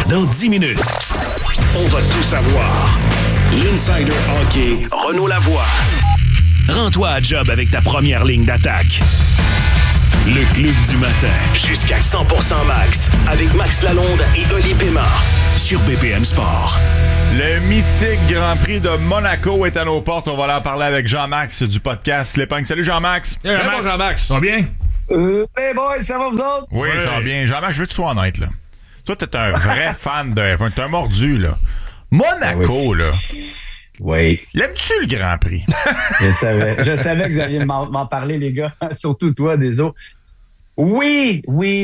dans 10 minutes. On va tout savoir. L'Insider Hockey, Renaud Lavoie. Rends-toi à job avec ta première ligne d'attaque. Le Club du matin, jusqu'à 100% max, avec Max Lalonde et Oli Pémard, sur BPM Sport. Le mythique Grand Prix de Monaco est à nos portes. On va aller en parler avec Jean-Max du podcast L'Épingle. Salut Jean-Max. Hey, Jean-Max. Ça va bien? Hey boys, ça va vous autres? Oui, ça va bien. Jean-Max, je veux que tu sois honnête, là. Toi, t'es un vrai fan de F1. T'es un mordu, là. Monaco, là. Oui. L'aimes-tu le Grand Prix? Je savais que vous alliez m'en parler, les gars. Surtout toi, Deso. Oui,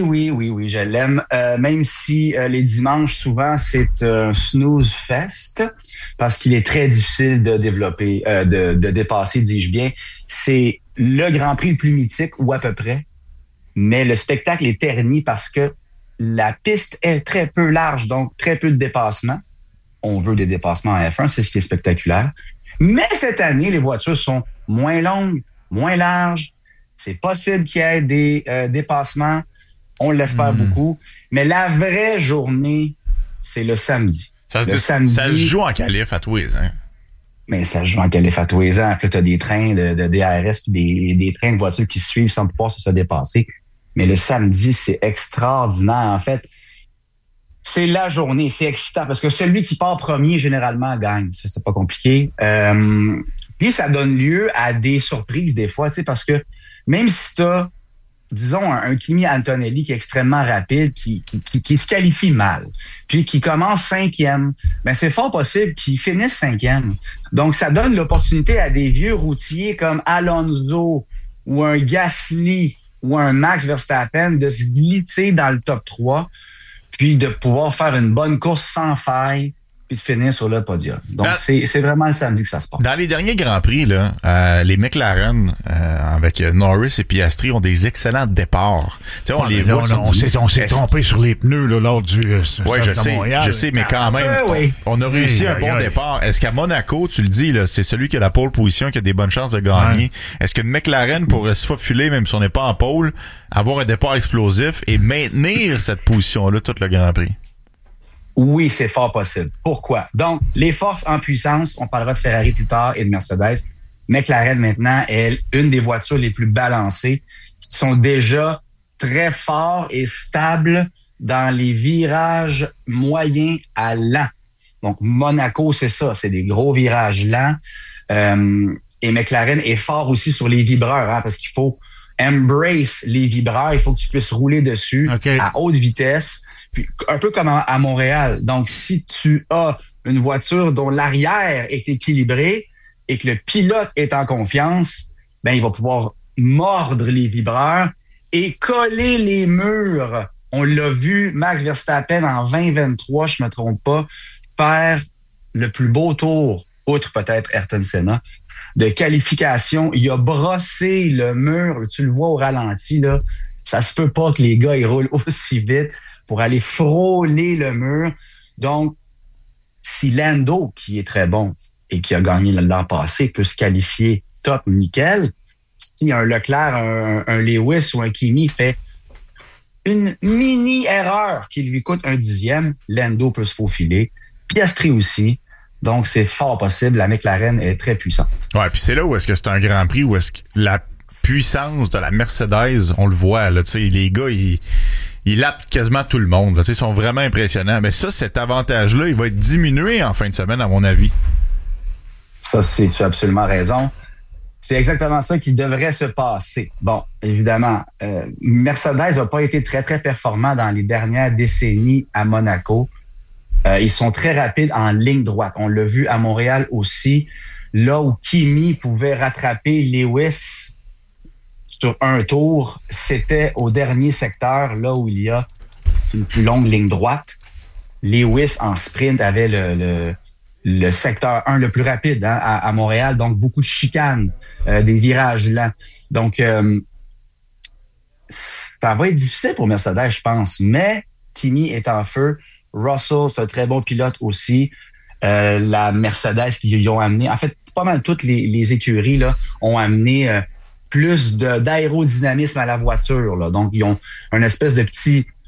je l'aime. Même si les dimanches, souvent, c'est un snooze fest, parce qu'il est très difficile de développer, de dépasser, dis-je bien. C'est le Grand Prix le plus mythique, ou à peu près. Mais le spectacle est terni parce que la piste est très peu large, donc très peu de dépassements. On veut des dépassements en F1, c'est ce qui est spectaculaire. Mais cette année, les voitures sont moins longues, moins larges. C'est possible qu'il y ait des dépassements. On l'espère beaucoup. Mais la vraie journée, c'est le samedi. Ça se joue en qualif à tous les ans. Mais ça se joue en qualif à tous les ans. Puis tu as des trains de DRS, puis des trains de voitures qui se suivent sans pouvoir se dépasser. Mais le samedi, c'est extraordinaire. En fait, c'est la journée, c'est excitant parce que celui qui part premier, généralement, gagne. Ça, c'est pas compliqué. Puis ça donne lieu à des surprises des fois, tu sais, parce que même si tu as, disons, un Kimi Antonelli qui est extrêmement rapide, qui se qualifie mal, puis qui commence 5e, ben c'est fort possible qu'il finisse 5e. Donc, ça donne l'opportunité à des vieux routiers comme Alonso ou un Gasly ou un Max Verstappen de se glisser dans le top 3, puis de pouvoir faire une bonne course sans faille, puis de finir sur le podium. Donc, c'est vraiment le samedi que ça se passe. Dans les derniers Grands Prix, là, les McLaren, avec Norris et Piastri, ont des excellents départs. Tu sais, on les voit. On s'est trompé sur les pneus là, lors du oui, je sais, mais quand même, on a réussi un bon départ. Est-ce qu'à Monaco, tu le dis, là, c'est celui qui a la pole position qui a des bonnes chances de gagner? Ouais. Est-ce qu'une McLaren pourrait se faufiler, même si on n'est pas en pole, avoir un départ explosif et maintenir cette position-là tout le Grand Prix? Oui, c'est fort possible. Pourquoi? Donc, les forces en puissance, on parlera de Ferrari plus tard et de Mercedes. McLaren, maintenant, est une des voitures les plus balancées, qui sont déjà très forts et stables dans les virages moyens à lents. Donc, Monaco, c'est ça, c'est des gros virages lents. Et McLaren est fort aussi sur les vibreurs, hein, parce qu'il faut embrace les vibreurs, il faut que tu puisses rouler dessus à haute vitesse. Puis, un peu comme à Montréal. Donc, si tu as une voiture dont l'arrière est équilibré et que le pilote est en confiance, ben il va pouvoir mordre les vibreurs et coller les murs. On l'a vu, Max Verstappen en 2023, je me trompe pas, faire le plus beau tour, outre peut-être Ayrton Senna, de qualification. Il a brossé le mur, tu le vois au ralenti, là. Ça se peut pas que les gars ils roulent aussi vite pour aller frôler le mur. Donc, si Lando, qui est très bon et qui a gagné l'an passé, peut se qualifier top nickel, si un Leclerc, un Lewis ou un Kimi fait une mini-erreur qui lui coûte 1/10, Lando peut se faufiler. Piastri aussi. Donc, c'est fort possible. La McLaren est très puissante. Ouais, puis c'est là où est-ce que c'est un Grand Prix, où est-ce que la puissance de la Mercedes, on le voit, là, tu sais, les gars, ils lapent quasiment tout le monde, là, tu sais, ils sont vraiment impressionnants. Mais ça, cet avantage-là, il va être diminué en fin de semaine, à mon avis. Ça, tu as absolument raison. C'est exactement ça qui devrait se passer. Bon, évidemment, Mercedes n'a pas été très, très performant dans les dernières décennies à Monaco. Ils sont très rapides en ligne droite. On l'a vu à Montréal aussi, là où Kimi pouvait rattraper Lewis sur un tour, c'était au dernier secteur, là où il y a une plus longue ligne droite. Lewis, en sprint, avait le secteur 1 le plus rapide, hein, à Montréal, donc beaucoup de chicanes, des virages lents. Donc, ça va être difficile pour Mercedes, je pense, mais Kimi est en feu. Russell, c'est un très bon pilote aussi. La Mercedes qu'ils ont amené, en fait, pas mal toutes les écuries là, ont amené plus d'aérodynamisme à la voiture, là. Donc, ils ont un espèce de petit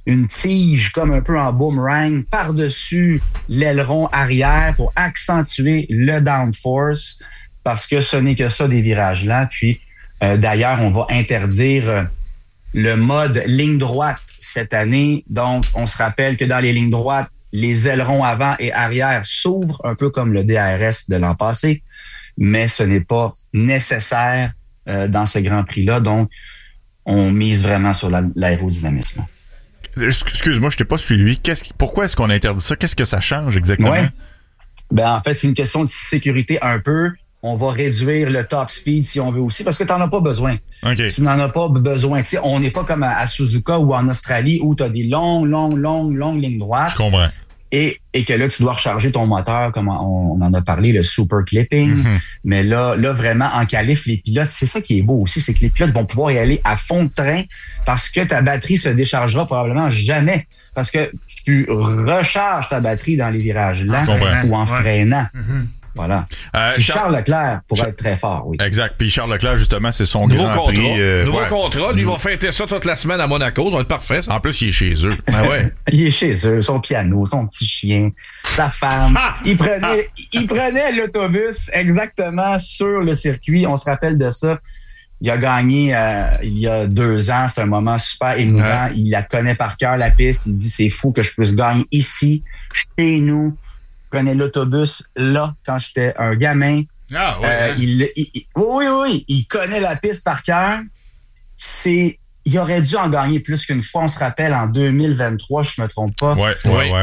une tige comme un peu en boomerang par-dessus l'aileron arrière pour accentuer le downforce parce que ce n'est que ça des virages lents. Puis d'ailleurs, on va interdire le mode ligne droite cette année. Donc, on se rappelle que dans les lignes droites, les ailerons avant et arrière s'ouvrent un peu comme le DRS de l'an passé, mais ce n'est pas nécessaire dans ce Grand Prix-là. Donc, on mise vraiment sur l'aérodynamisme. Excuse-moi, je t'ai pas suivi. Pourquoi est-ce qu'on interdit ça? Qu'est-ce que ça change exactement? Ouais. Ben, en fait, c'est une question de sécurité un peu. On va réduire le top speed si on veut aussi, parce que tu n'en as pas besoin. Okay. Tu n'en as pas besoin. Tu sais, on n'est pas comme à Suzuka ou en Australie où tu as des longues lignes droites. Je comprends. Et que là, tu dois recharger ton moteur, comme on en a parlé, le super clipping. Mm-hmm. Mais là, vraiment, en qualif, les pilotes, c'est ça qui est beau aussi, c'est que les pilotes vont pouvoir y aller à fond de train parce que ta batterie se déchargera probablement jamais. Parce que tu recharges ta batterie dans les virages lents ou en freinant. Mm-hmm. Voilà. Puis Charles Leclerc pourrait être très fort, oui. Exact. Puis Charles Leclerc, justement, c'est son Grand Prix. Nouveau contrat. Lui, il va fêter ça toute la semaine à Monaco. Ça va être parfait, ça. En plus, il est chez eux. Ah ouais. Il est chez eux, son piano, son petit chien, sa femme. Il prenait l'autobus exactement sur le circuit. On se rappelle de ça. Il a gagné il y a 2 ans. C'est un moment super émouvant. Il la connaît par cœur, la piste. Il dit, c'est fou que je puisse gagner ici, chez nous. Je prenais l'autobus là quand j'étais un gamin. Ah ouais. Oui, il connaît la piste par cœur. Il aurait dû en gagner plus qu'une fois. On se rappelle en 2023, je me trompe pas. Ouais.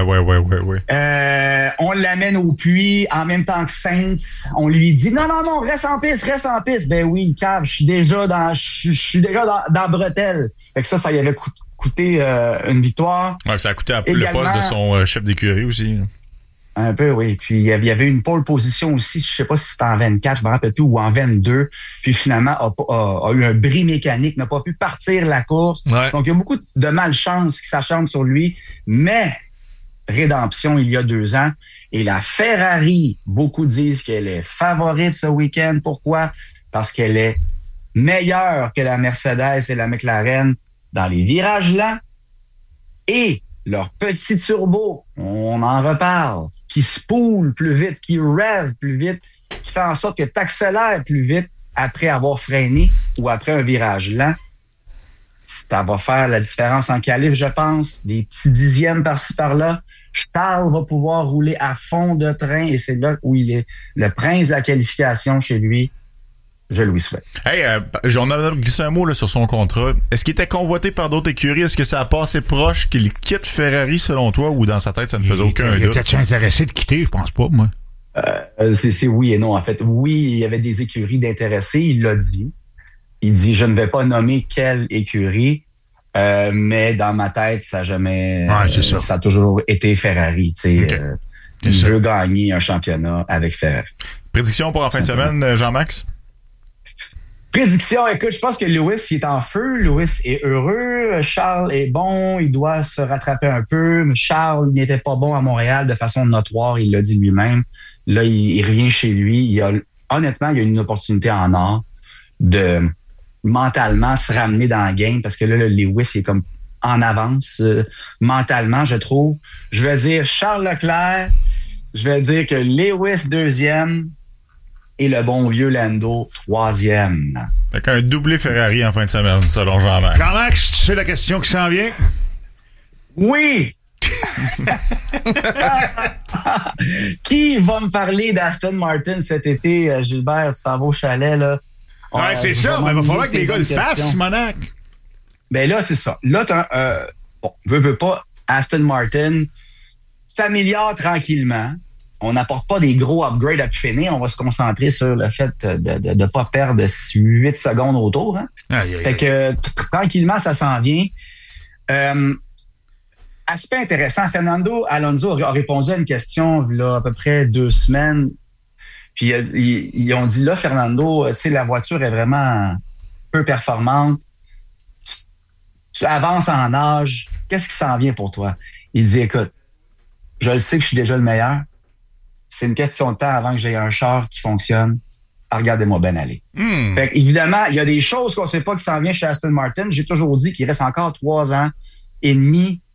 On l'amène au puits en même temps que Sainz. On lui dit non, reste en piste. Ben oui, le cave, je suis déjà dans bretelle. Fait que ça y avait coûté une victoire. Ouais, ça a coûté le poste de son chef d'écurie aussi. Un peu, oui. Puis, il y avait une pole position aussi, je sais pas si c'était en 24, je me rappelle plus, ou en 22. Puis, finalement, a eu un bris mécanique, n'a pas pu partir la course. Ouais. Donc, il y a beaucoup de malchance qui s'acharnent sur lui. Mais, rédemption, il y a 2 ans. Et la Ferrari, beaucoup disent qu'elle est favorite ce week-end. Pourquoi? Parce qu'elle est meilleure que la Mercedes et la McLaren dans les virages lents. Et leur petit turbo, on en reparle, qui spoule plus vite, qui rêve plus vite, qui fait en sorte que tu accélères plus vite après avoir freiné ou après un virage lent. Ça va faire la différence en qualif, je pense. Des petits dixièmes par-ci par-là. Charles va pouvoir rouler à fond de train et c'est là où il est le prince de la qualification chez lui. Je lui souhaite. Hey, on a glissé un mot là, sur son contrat. Est-ce qu'il était convoité par d'autres écuries? Est-ce que ça a passé proche qu'il quitte Ferrari selon toi ou dans sa tête ça ne faisait aucun doute? Était-tu intéressé de quitter? Je pense pas, moi. C'est oui et non. En fait, oui, il y avait des écuries d'intéressés. Il l'a dit. Il dit, je ne vais pas nommer quelle écurie, mais dans ma tête, ça n'a jamais... ça a toujours été Ferrari. Okay. Il veut gagner un championnat avec Ferrari. Prédiction pour en fin de semaine, Jean-Max? Prédiction, écoute, je pense que Lewis, il est en feu. Lewis est heureux. Charles est bon. Il doit se rattraper un peu. Charles n'était pas bon à Montréal de façon notoire. Il l'a dit lui-même. Là, il revient chez lui. Honnêtement, il y a une opportunité en or de mentalement se ramener dans le game parce que là, Lewis, il est comme en avance mentalement, je trouve. Je vais dire Charles Leclerc. Je vais dire que Lewis, 2e. Et le bon vieux Lando, 3e. Fait qu'un doublé Ferrari en fin de semaine, selon Jean-Max. Jean-Max, tu sais la question qui s'en vient? Oui! Qui va me parler d'Aston Martin cet été, Gilbert? Tu t'en vas au chalet, là. Ouais, c'est ça, mais il va falloir que les gars le fassent, Monac. Ben là, c'est ça. Là, t'as veux pas, Aston Martin s'améliore tranquillement. On n'apporte pas des gros upgrades à finir. On va se concentrer sur le fait de ne pas perdre 8 secondes autour. Hein? Fait que tranquillement, ça s'en vient. Aspect intéressant, Fernando Alonso a répondu à une question là, à peu près 2 semaines. Puis ils ont dit là, Fernando, tu sais, la voiture est vraiment peu performante. Tu avances en âge. Qu'est-ce qui s'en vient pour toi? Il dit, écoute, je le sais que je suis déjà le meilleur. C'est une question de temps avant que j'aie un char qui fonctionne. Regardez-moi bien aller. Fait évidemment, il y a des choses qu'on ne sait pas qui s'en vient chez Aston Martin. J'ai toujours dit qu'il reste encore 3 ans et demi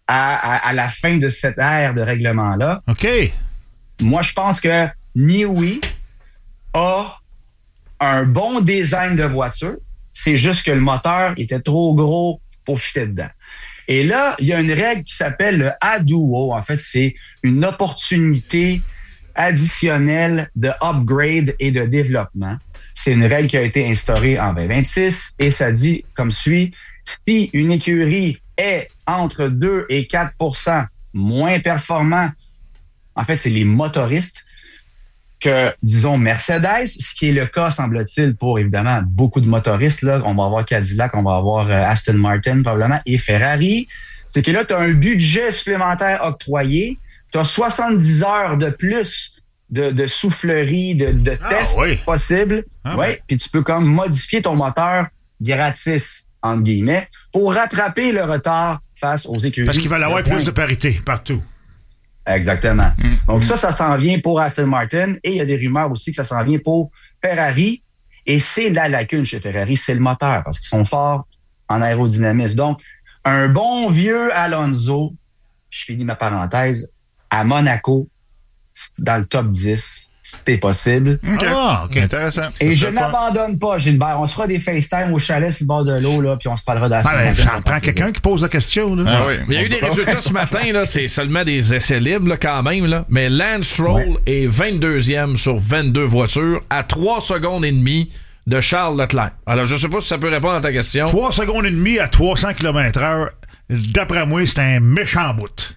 à la fin de cette ère de règlement-là. OK. Moi, je pense que Niue a un bon design de voiture. C'est juste que le moteur était trop gros pour fitter dedans. Et là, il y a une règle qui s'appelle le ADUO. En fait, c'est une opportunité additionnelle de upgrade et de développement. C'est une règle qui a été instaurée en 2026 et ça dit comme suit: si une écurie est entre 2 et 4% moins performant, en fait, c'est les motoristes, que, disons, Mercedes, ce qui est le cas, semble-t-il, pour, évidemment, beaucoup de motoristes. Là, on va avoir Cadillac, on va avoir Aston Martin, probablement, et Ferrari. C'est que là, tu as un budget supplémentaire octroyé, tu as 70 heures de plus de soufflerie, de tests possibles. Puis tu peux comme modifier ton moteur gratis, entre guillemets, pour rattraper le retard face aux écuries. Parce qu'il va y avoir plus de parité partout. Exactement. Donc ça s'en vient pour Aston Martin et il y a des rumeurs aussi que ça s'en vient pour Ferrari. Et c'est la lacune chez Ferrari, c'est le moteur parce qu'ils sont forts en aérodynamisme. Donc, un bon vieux Alonso, je finis ma parenthèse, à Monaco, dans le top 10, c'était possible. OK. Intéressant. Et je n'abandonne pas, Gilbert. On se fera des FaceTime au chalet sur le bord de l'eau, là, puis on se parlera d'Aston Martin. Ça prend quelqu'un qui pose la question. Là. Il y a eu des résultats ce matin, là, c'est seulement des essais libres là, quand même. Là. Mais Lance Stroll est 22e sur 22 voitures à 3 secondes et demie de Charles Leclerc. Alors, je ne sais pas si ça peut répondre à ta question. 3 secondes et demie à 300 km/h, d'après moi, c'est un méchant bout.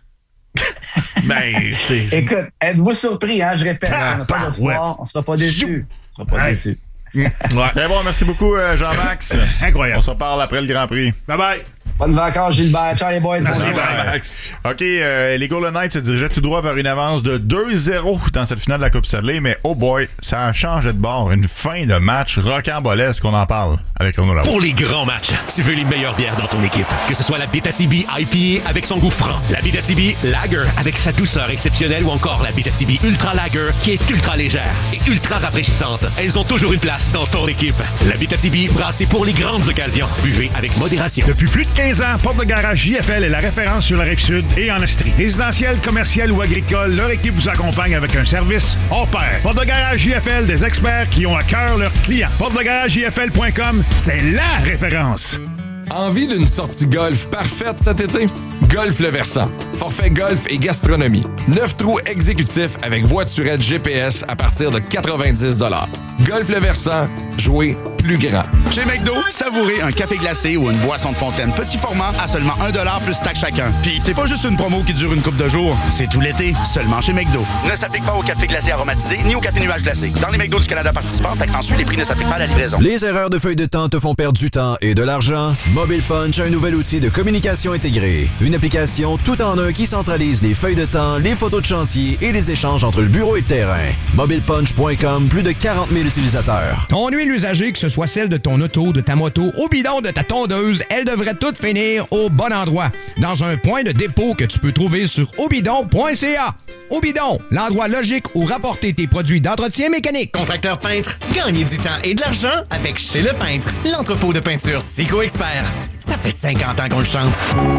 Écoute, êtes-vous surpris, hein? Je répète, si on n'a pas de soir, on ne sera pas déçus. On ne sera pas déçus. Très bon, merci beaucoup, Jean-Max. Incroyable. On se reparle après le Grand Prix. Bye-bye. Bonnes vacances, Gilbert. Ciao, les boys. Merci, Max. OK, les Golden Knights se dirigeaient tout droit vers une avance de 2-0 dans cette finale de la Coupe Stanley, mais oh boy, ça a changé de bord. Une fin de match rocambolesque, on en parle avec Renaud Lavoie. Pour les grands matchs, tu veux les meilleures bières dans ton équipe. Que ce soit la Abitibi IPA avec son goût franc, la Abitibi Lager avec sa douceur exceptionnelle ou encore la Abitibi Ultra Lager qui est ultra légère et ultra rafraîchissante. Elles ont toujours une place dans ton équipe. La Abitibi brassée pour les grandes occasions. Buvez avec modération. Depuis plus de 15 ans, Porte de Garage JFL est la référence sur la Rive-Sud et en Estrie. Résidentiel, commercial ou agricole, leur équipe vous accompagne avec un service hors pair. Porte de Garage JFL, des experts qui ont à cœur leurs clients. PorteDeGarageJFL.com, c'est la référence. Envie d'une sortie golf parfaite cet été? Golf Le Versant. Forfait golf et gastronomie. 9 trous exécutifs avec voiturette GPS à partir de 90 $. Golf Le Versant. Jouer plus grand. Chez McDo, savourez un café glacé ou une boisson de fontaine petit format à seulement 1$ plus taxe chacun. Puis c'est pas juste une promo qui dure une couple de jours, c'est tout l'été, seulement chez McDo. Ne s'applique pas au café glacé aromatisé ni au café nuage glacé. Dans les McDo du Canada participants, taxe en sus, les prix ne s'appliquent pas à la livraison. Les erreurs de feuille de temps te font perdre du temps et de l'argent? Mobile Punch a un nouvel outil de communication intégrée. Une application tout en un qui centralise les feuilles de temps, les photos de chantier et les échanges entre le bureau et le terrain. MobilePunch.com, plus de 40 000 utilisateurs. Ton huile usagée, que ce soit celle de ton auto, de ta moto, au bidon de ta tondeuse, elle devrait toutes finir au bon endroit. Dans un point de dépôt que tu peux trouver sur obidon.ca. Obidon, l'endroit logique où rapporter tes produits d'entretien mécanique. Contracteur peintre, gagnez du temps et de l'argent avec Chez Le Peintre, l'entrepôt de peinture Sico Expert. Ça fait 50 ans qu'on le chante.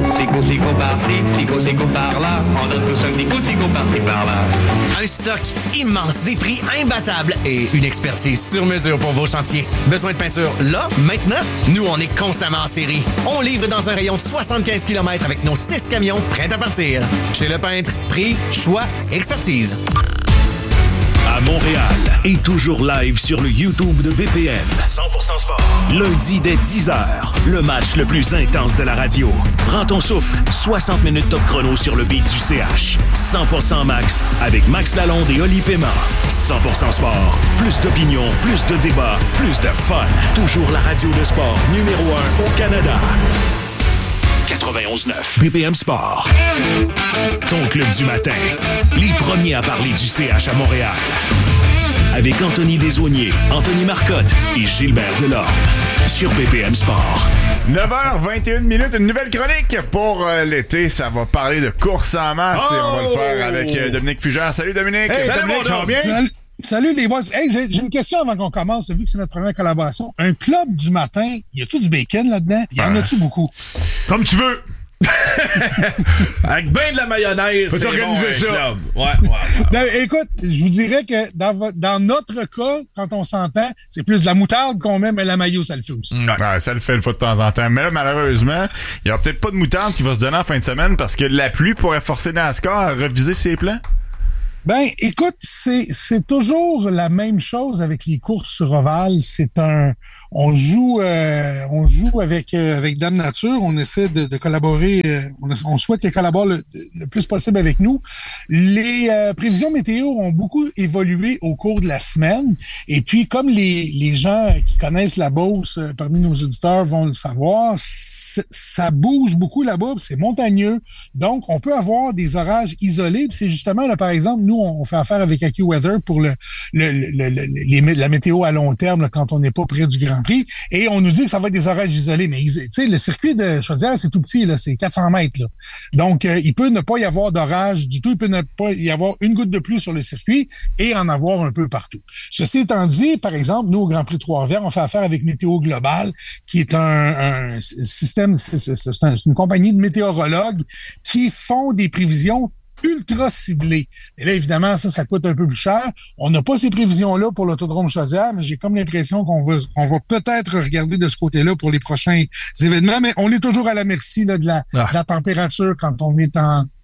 Sico par-ci, Sico par-là. On donne tous un Sico par-ci, par-là. Un stock immense, des prix imbattables et une expertise sur mesure pour vos chantiers. Besoin de peinture là, maintenant? Nous, on est constamment en série. On livre dans un rayon de 75 km avec nos 6 camions prêts à partir. Chez Le Peintre, prix, choix, expertise. À Montréal et toujours live sur le YouTube de BPM. 100% sport. Lundi dès 10h, le match le plus intense de la radio. Prends ton souffle, 60 minutes top chrono sur le beat du CH. 100% max avec Max Lalonde et Oli Paiement. 100% sport. Plus d'opinion, plus de débats, plus de fun. Toujours la radio de sport numéro 1 au Canada. 91.9 BPM Sport. Ton club du matin. Les premiers à parler du CH à Montréal. Avec Anthony Desaulniers, Anthony Marcotte et Gilbert Delorme. Sur BPM Sport. 9h21, une nouvelle chronique pour l'été. Ça va parler de course en masse et on va le faire avec Dominique Fugère. Salut Dominique. Hey, Salut Dominique, ça va bien? Salut les boys. Hey, j'ai une question avant qu'on commence, vu que c'est notre première collaboration. Un club du matin, y a-tu du bacon là-dedans? Y en a-tu beaucoup? Comme tu veux. Avec ben de la mayonnaise, faut organiser ça. Club. Ouais. Écoute, je vous dirais que dans notre cas, quand on s'entend, c'est plus de la moutarde qu'on met, mais la mayo, ça le fait aussi. Ouais, ça le fait une fois de temps en temps. Mais là, malheureusement, il y aura peut-être pas de moutarde qui va se donner en fin de semaine parce que la pluie pourrait forcer NASCAR à reviser ses plans. Ben, écoute, c'est toujours la même chose avec les courses sur ovale. On joue avec Dame Nature. On essaie de collaborer. On souhaite qu'elle collabore le plus possible avec nous. Les prévisions météo ont beaucoup évolué au cours de la semaine. Et puis, comme les gens qui connaissent la Beauce parmi nos auditeurs vont le savoir, ça bouge beaucoup là-bas. C'est montagneux. Donc, on peut avoir des orages isolés. Puis c'est justement, là, par exemple, nous, on fait affaire avec AccuWeather pour la météo à long terme là, quand on n'est pas près du Grand Prix. Et on nous dit que ça va être des orages isolés. Mais tu sais, le circuit de Chaudière, c'est tout petit, là, c'est 400 mètres. Là. Donc, il peut ne pas y avoir d'orage du tout. Il peut ne pas y avoir une goutte de pluie sur le circuit et en avoir un peu partout. Ceci étant dit, par exemple, nous, au Grand Prix de Trois-Rivières, on fait affaire avec Météo Global, qui est un système, c'est une compagnie de météorologues qui font des prévisions ultra ciblé. Et là, évidemment, ça coûte un peu plus cher. On n'a pas ces prévisions-là pour l'autodrome Chaudière, mais j'ai comme l'impression qu'on va peut-être regarder de ce côté-là pour les prochains événements, mais on est toujours à la merci là, de la température quand on fait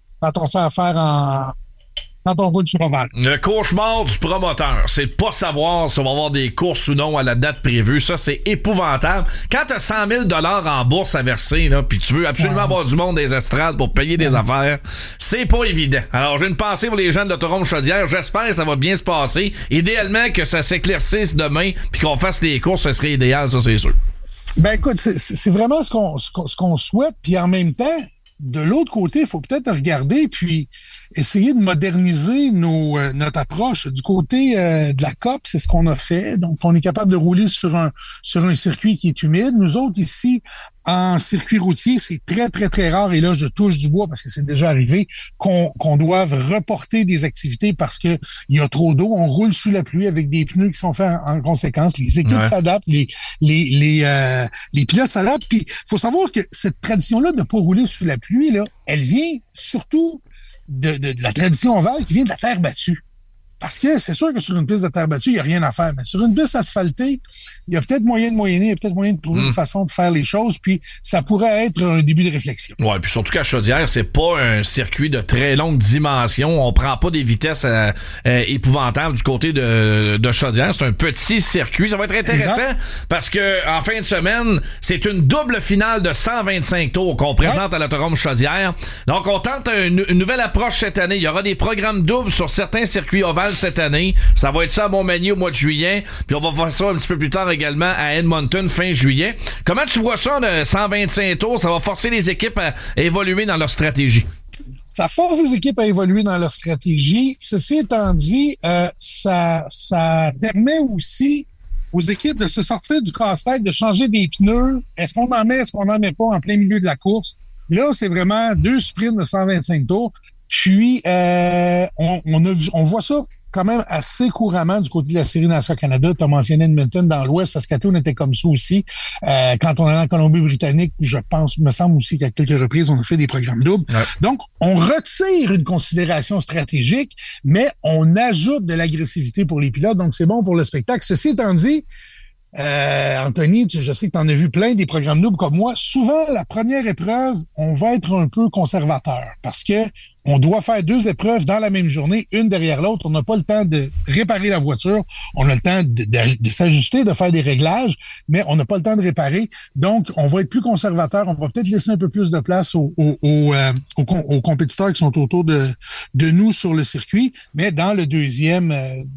affaire quand on roule sur ovale. Le cauchemar du promoteur, c'est de pas savoir si on va avoir des courses ou non à la date prévue. Ça, c'est épouvantable. Quand t'as 100 000 $ en bourse à verser, là, puis tu veux absolument avoir du monde des estrades pour payer des affaires, c'est pas évident. Alors, j'ai une pensée pour les gens de l'autodrome Chaudière. J'espère que ça va bien se passer. Idéalement, que ça s'éclaircisse demain, puis qu'on fasse les courses, ce serait idéal, ça, c'est sûr. Ben, écoute, c'est vraiment ce qu'on souhaite, puis en même temps, de l'autre côté, il faut peut-être regarder puis essayer de moderniser notre approche. Du côté de la COP, c'est ce qu'on a fait. Donc, on est capable de rouler sur un circuit qui est humide. Nous autres, ici, en circuit routier, c'est très, très, très rare. Et là, je touche du bois parce que c'est déjà arrivé qu'on doive reporter des activités parce que il y a trop d'eau. On roule sous la pluie avec des pneus qui sont faits en conséquence. Les équipes s'adaptent, les pilotes s'adaptent. Puis, faut savoir que cette tradition-là de pas rouler sous la pluie, là, elle vient surtout de la tradition ovale qui vient de la terre battue. Parce que c'est sûr que sur une piste de terre battue, il n'y a rien à faire. Mais sur une piste asphaltée, il y a peut-être moyen de moyenner, il y a peut-être moyen de trouver une façon de faire les choses, puis ça pourrait être un début de réflexion. Ouais, puis surtout qu'à Chaudière, c'est pas un circuit de très longue dimension. On prend pas des vitesses épouvantables du côté de Chaudière. C'est un petit circuit. Ça va être intéressant parce que en fin de semaine, c'est une double finale de 125 tours qu'on présente à l'autodrome Chaudière. Donc, on tente une nouvelle approche cette année. Il y aura des programmes doubles sur certains circuits ovales cette année. Ça va être ça à Montmagny au mois de juillet. Puis on va faire ça un petit peu plus tard également à Edmonton fin juillet. Comment tu vois ça, de 125 tours? Ça va forcer les équipes à évoluer dans leur stratégie. Ça force les équipes à évoluer dans leur stratégie. Ceci étant dit, ça permet aussi aux équipes de se sortir du casse-tête, de changer des pneus. Est-ce qu'on en met, est-ce qu'on n'en met pas en plein milieu de la course? Là, c'est vraiment 2 sprints de 125 tours. Puis, on voit ça quand même assez couramment du côté de la série NASCAR Canada. Tu as mentionné Edmonton dans l'Ouest. Saskatoon était comme ça aussi. Quand on est en Colombie-Britannique, je pense, me semble aussi qu'à quelques reprises, on a fait des programmes doubles. Ouais. Donc, on retire une considération stratégique, mais on ajoute de l'agressivité pour les pilotes. Donc, c'est bon pour le spectacle. Ceci étant dit, Anthony, je sais que tu en as vu plein des programmes doubles comme moi. Souvent, la première épreuve, on va être un peu conservateur parce que on doit faire 2 épreuves dans la même journée, une derrière l'autre. On n'a pas le temps de réparer la voiture. On a le temps de s'ajuster, de faire des réglages, mais on n'a pas le temps de réparer. Donc, on va être plus conservateur. On va peut-être laisser un peu plus de place aux compétiteurs qui sont autour de nous sur le circuit. Mais dans le deuxième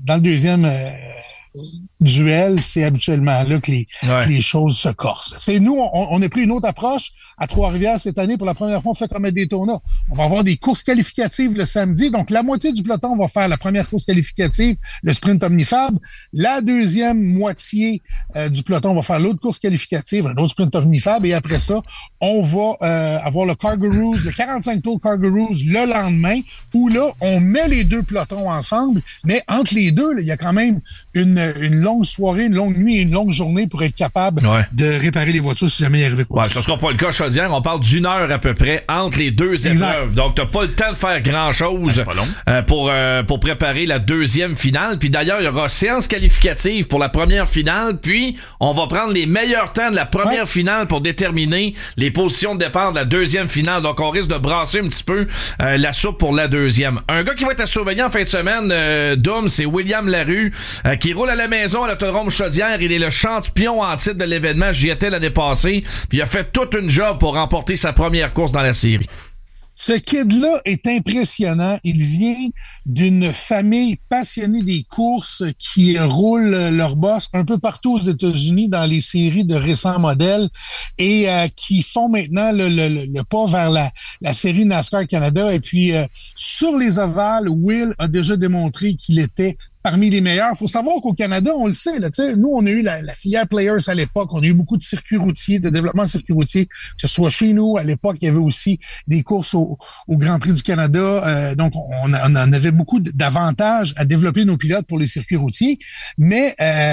duel, c'est habituellement là que les choses se corsent. C'est nous, on a pris une autre approche à Trois-Rivières cette année. Pour la première fois, on fait comme à Daytona. On va avoir des courses qualificatives le samedi. Donc, la moitié du peloton va faire la première course qualificative, le sprint Omnifab. La deuxième moitié du peloton va faire l'autre course qualificative, un autre sprint Omnifab. Et après ça, on va avoir le Cargaroos, le 45 tours Cargaroos le lendemain, où là, on met les 2 pelotons ensemble. Mais entre les deux, là, il y a quand même une une longue soirée, une longue nuit et une longue journée pour être capable de réparer les voitures si jamais il arrivait quoi. Ce sera pas le cas Chaudière. On parle d'1 heure à peu près entre les deux épreuves. Donc, t'as pas le temps de faire grand-chose pour préparer la deuxième finale. Puis d'ailleurs, il y aura séance qualificative pour la première finale. Puis, on va prendre les meilleurs temps de la première finale pour déterminer les positions de départ de la deuxième finale. Donc, on risque de brasser un petit peu la soupe pour la deuxième. Un gars qui va être à surveiller en fin de semaine, Dom, c'est William Larue, qui roule à la maison à l'Autodrome Chaudière. Il est le champion en titre de l'événement. J'y étais l'année passée. Puis, il a fait toute une job pour remporter sa première course dans la série. Ce kid-là est impressionnant. Il vient d'une famille passionnée des courses qui roulent leur boss un peu partout aux États-Unis dans les séries de récents modèles et qui font maintenant le pas vers la série NASCAR Canada. Et puis, sur les ovales, Will a déjà démontré qu'il était parmi les meilleurs. Il faut savoir qu'au Canada, on le sait, là, nous, on a eu la filière Players à l'époque. On a eu beaucoup de circuits routiers, de développement de circuits routiers, que ce soit chez nous. À l'époque, il y avait aussi des courses au Grand Prix du Canada. Donc, on avait beaucoup d'avantages à développer nos pilotes pour les circuits routiers. Mais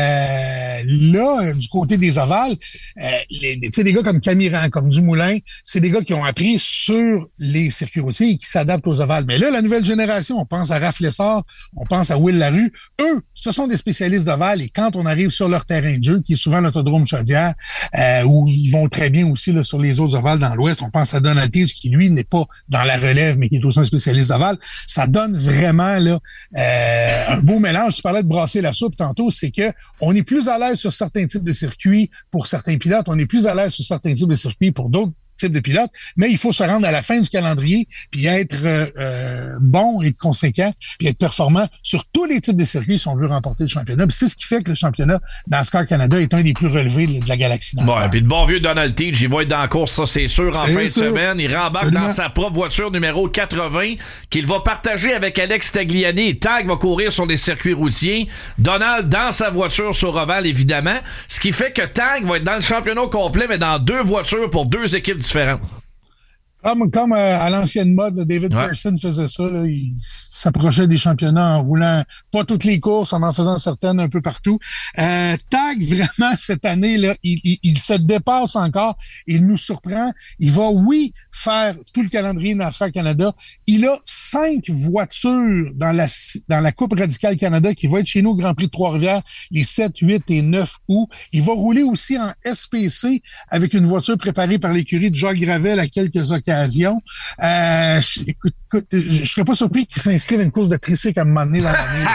là, du côté des ovales, des gars comme Camiran, comme Dumoulin, c'est des gars qui ont appris sur les circuits routiers et qui s'adaptent aux ovales. Mais là, la nouvelle génération, on pense à Raph Lessard, on pense à Will Larue. Eux, ce sont des spécialistes d'ovale et quand on arrive sur leur terrain de jeu, qui est souvent l'Autodrome Chaudière, où ils vont très bien aussi là, sur les autres ovales dans l'Ouest, on pense à Donald Tage, qui lui n'est pas dans la relève, mais qui est aussi un spécialiste d'ovale. Ça donne vraiment là un beau mélange. Tu parlais de brasser la soupe tantôt, c'est que on est plus à l'aise sur certains types de circuits pour certains pilotes, on est plus à l'aise sur certains types de circuits pour d'autres type de pilote, mais il faut se rendre à la fin du calendrier puis être bon et conséquent puis être performant sur tous les types de circuits si on veut remporter le championnat. Puis c'est ce qui fait que le championnat NASCAR Canada est un des plus relevés de la galaxie NASCAR. Ouais, puis le bon vieux Donald Tage, il va être dans la course, ça c'est sûr, en fin de semaine. Il rembarque dans sa propre voiture numéro 80 qu'il va partager avec Alex Tagliani. Tag va courir sur les circuits routiers. Donald dans sa voiture sur ovale, évidemment. Ce qui fait que Tag va être dans le championnat au complet, mais dans deux voitures pour deux équipes différentes. Comme à l'ancienne mode, David Pearson faisait ça. Là, il s'approchait des championnats en roulant pas toutes les courses, en faisant certaines un peu partout. Tag, vraiment, cette année, là, il se dépasse encore. Il nous surprend. Il va, faire tout le calendrier NASCAR Canada. Il a 5 voitures dans la Coupe Radicale Canada qui va être chez nous au Grand Prix de Trois-Rivières les 7, 8 et 9 août. Il va rouler aussi en SPC avec une voiture préparée par l'écurie de Jacques Gravel à quelques occasions. Écoute, je serais pas surpris qu'il s'inscrive à une course de tricycle à un moment donné dans l'année.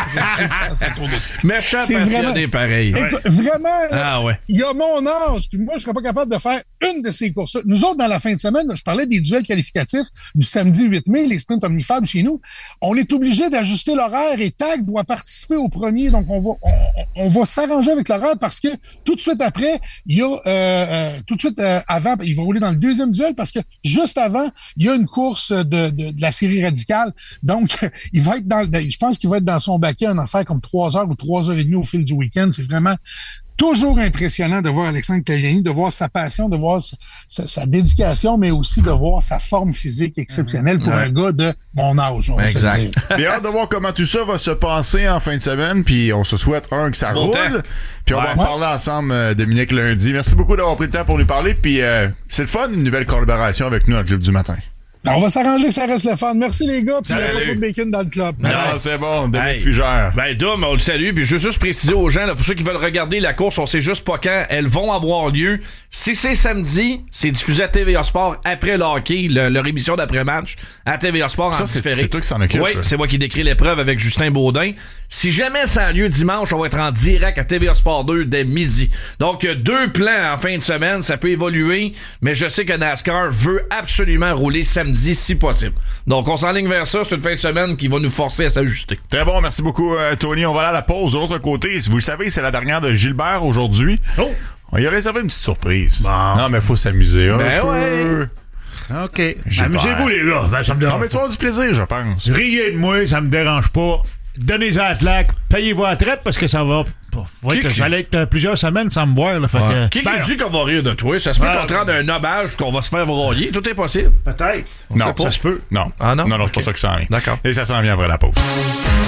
Méchant passionné pareil. Écoute, vraiment, il a mon âge, puis moi, je serais pas capable de faire une de ces courses-là. Nous autres, dans la fin de semaine, là, je parlais des duels qualificatifs du samedi 8 mai, les sprints omnifables chez nous. On est obligé d'ajuster l'horaire et Tag doit participer au premier. Donc, on va s'arranger avec l'horaire parce que tout de suite après, il y a avant, il va rouler dans le deuxième duel parce que juste avant, il y a une course de la série radicale. Donc, il va être je pense qu'il va être dans son baquet en affaire comme 3 heures ou 3 heures et demie au fil du week-end. C'est vraiment toujours impressionnant de voir Alexandre Tagliani, de voir sa passion, de voir sa dédication, mais aussi de voir sa forme physique exceptionnelle pour un gars de mon âge. Exact. J'ai hâte de voir comment tout ça va se passer en fin de semaine, puis on se souhaite que ça roule. Puis on va en parler ensemble, Dominique, lundi. Merci beaucoup d'avoir pris le temps pour nous parler, puis c'est le fun, une nouvelle collaboration avec nous dans le Club du matin. On va s'arranger que ça reste le fun. Merci les gars, puis il n'y a pas trop de bacon dans le club. Non, c'est bon, Dominique Fugère. Dom, on le salue, puis je veux juste préciser aux gens, là, pour ceux qui veulent regarder la course, on sait juste pas quand elles vont avoir lieu. Si c'est samedi, c'est diffusé à TVA Sport après le hockey, leur émission d'après-match à TVA Sport en différé. C'est toi qui s'en occupe. Oui, c'est moi qui décris l'épreuve avec Justin Baudin. Si jamais ça a lieu dimanche, on va être en direct à TVA Sport 2 dès midi. Donc, 2 plans en fin de semaine, ça peut évoluer, mais je sais que NASCAR veut absolument rouler samedi si possible. Donc, on s'enligne vers ça. C'est une fin de semaine qui va nous forcer à s'ajuster. Très bon. Merci beaucoup, Tony. On va aller à la pause. De l'autre côté, vous le savez, c'est la dernière de Gilbert aujourd'hui. Oh! On y a réservé une petite surprise. Bon. Non, mais il faut s'amuser un peu. OK. Amusez-vous, les gars. Ça me dérange. Non, mais tu vas avoir du plaisir, je pense. Riez de moi, ça me dérange pas. Donnez-en à la payez-vous à la traite parce que ça va j'allais être plusieurs semaines sans me voir. Là, qui dit qu'on va rire de toi? Ça se peut qu'on te rende un nobage qu'on va se faire broyer. Tout est possible. Peut-être. Non, ça se peut. Non. Ah non? Non, c'est pas ça que ça arrive. D'accord. Et ça s'en vient après la pause.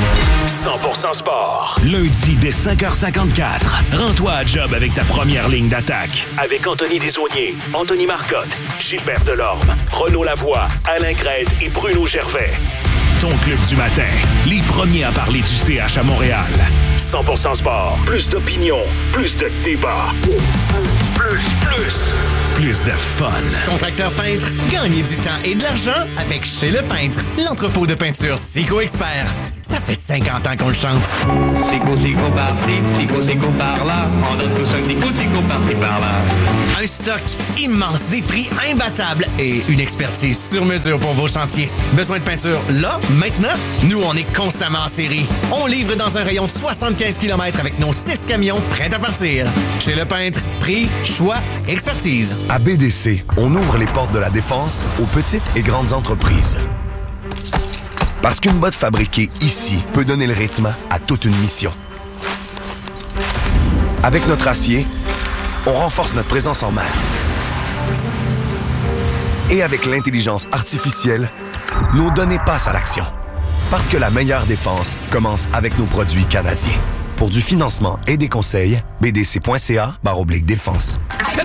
100% sport. Lundi dès 5h54. Rends-toi à job avec ta première ligne d'attaque. Avec Anthony Desaulniers, Anthony Marcotte, Gilbert Delorme, Renaud Lavoie, Alain Crête et Bruno Gervais. Ton club du matin. Les premiers à parler du CH à Montréal. 100% sport. Plus d'opinion. Plus de débat. Plus de fun. Contracteur peintre, gagnez du temps et de l'argent avec Chez Le Peintre, l'entrepôt de peinture Sico Expert. Ça fait 50 ans qu'on le chante. Sico par-ci, Sico par-là. On donne tous un petit coup de Sico par-ci, par-là. Un stock immense, des prix imbattables et une expertise sur mesure pour vos chantiers. Besoin de peinture là, maintenant? Nous, on est constamment en série. On livre dans un rayon de 75 km avec nos 6 camions prêts à partir. Chez Le Peintre, prix, choix, expertise. À BDC, on ouvre les portes de la défense aux petites et grandes entreprises. Parce qu'une botte fabriquée ici peut donner le rythme à toute une mission. Avec notre acier, on renforce notre présence en mer. Et avec l'intelligence artificielle, nos données passent à l'action. Parce que la meilleure défense commence avec nos produits canadiens. Pour du financement et des conseils, bdc.ca/défense.